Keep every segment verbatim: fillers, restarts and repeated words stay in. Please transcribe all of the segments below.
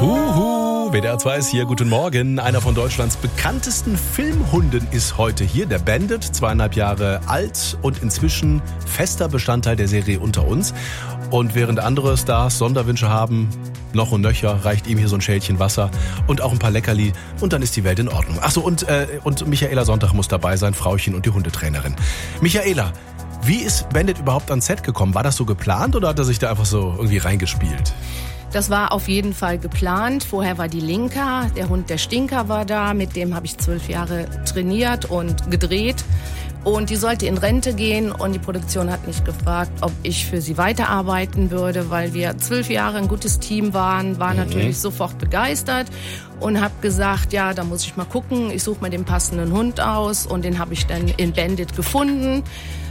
Huhu, W D R zwei ist hier, guten Morgen. Einer von Deutschlands bekanntesten Filmhunden ist heute hier, der Bandit, zweieinhalb Jahre alt und inzwischen fester Bestandteil der Serie Unter uns. Und während andere Stars Sonderwünsche haben, noch und nöcher, reicht ihm hier so ein Schälchen Wasser und auch ein paar Leckerli und dann ist die Welt in Ordnung. Achso, und, äh, und Michaela Sonntag muss dabei sein, Frauchen und die Hundetrainerin. Michaela, wie ist Bandit überhaupt ans Set gekommen? War das so geplant oder hat er sich da einfach so irgendwie reingespielt? Das war auf jeden Fall geplant. Vorher war die Linka, der Hund der Stinker war da. Mit dem habe ich zwölf Jahre trainiert und gedreht. Und die sollte in Rente gehen und die Produktion hat mich gefragt, ob ich für sie weiterarbeiten würde, weil wir zwölf Jahre ein gutes Team waren, war natürlich sofort begeistert und habe gesagt, ja, da muss ich mal gucken. Ich suche mir den passenden Hund aus und den habe ich dann in Bandit gefunden.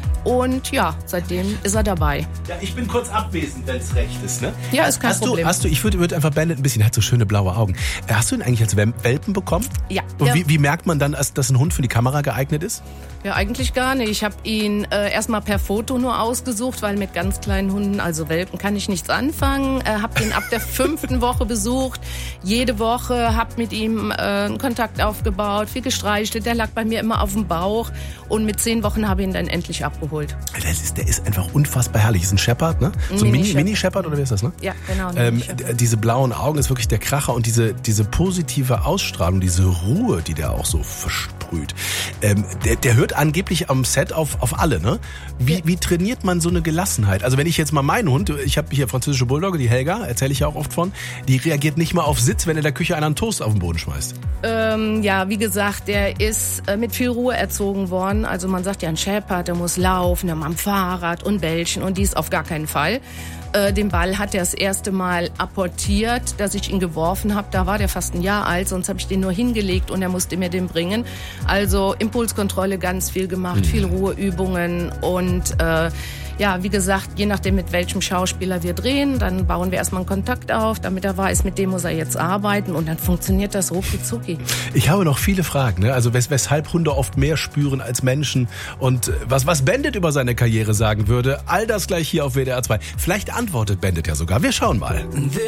Und ja, seitdem ist er dabei. Ja, ich bin kurz abwesend, wenn es recht ist, ne? Ja, ist kein hast Problem. Du, hast du, ich würde würd einfach Bandit ein bisschen, er hat so schöne blaue Augen. Hast du ihn eigentlich als Welpen bekommen? Ja. Und ja. wie, wie merkt man dann, dass, dass ein Hund für die Kamera geeignet ist? Ja, eigentlich gar nicht. Ich habe ihn äh, erstmal per Foto nur ausgesucht, weil mit ganz kleinen Hunden, also Welpen, kann ich nichts anfangen. Äh, habe ihn ab der fünften Woche besucht, jede Woche, habe mit ihm äh, einen Kontakt aufgebaut, viel gestreichelt. Der lag bei mir immer auf dem Bauch und mit zehn Wochen habe ich ihn dann endlich abgeholt. Der ist, der ist einfach unfassbar herrlich. Ist ein Shepherd, ne? So ein Mini-Shepherd Mini Mini oder wie ist das, ne? Ja, genau. Ähm, diese blauen Augen ist wirklich der Kracher und diese, diese positive Ausstrahlung, diese Ruhe, die der auch so versprüht. Ähm, der, der hört angeblich am Set auf, auf alle, ne? Wie, ja. wie trainiert man so eine Gelassenheit? Also wenn ich jetzt mal meinen Hund, ich habe hier französische Bulldogge, die Helga, erzähle ich ja auch oft von, die reagiert nicht mal auf Sitz, wenn in der Küche einer einen Toast auf den Boden schmeißt. Ähm, ja, wie gesagt, der ist äh, mit viel Ruhe erzogen worden. Also man sagt ja, ein Shepherd, der muss laufen, der am Fahrrad und Bällchen und dies auf gar keinen Fall. Äh, den Ball hat er das erste Mal apportiert, dass ich ihn geworfen habe. Da war der fast ein Jahr alt, sonst habe ich den nur hingelegt und er musste mir den bringen. Also Impulskontrolle ganz viel gemacht, mhm. viel Ruheübungen und äh, ja, wie gesagt, je nachdem mit welchem Schauspieler wir drehen, dann bauen wir erstmal einen Kontakt auf, damit er weiß, mit dem muss er jetzt arbeiten und dann funktioniert das rucki zucki. Ich habe noch viele Fragen, ne? Also wes- weshalb Hunde oft mehr spüren als Menschen und was, was Bandit über seine Karriere sagen würde, all das gleich hier auf W D R zwei. Vielleicht antwortet Bandit ja sogar. Wir schauen mal.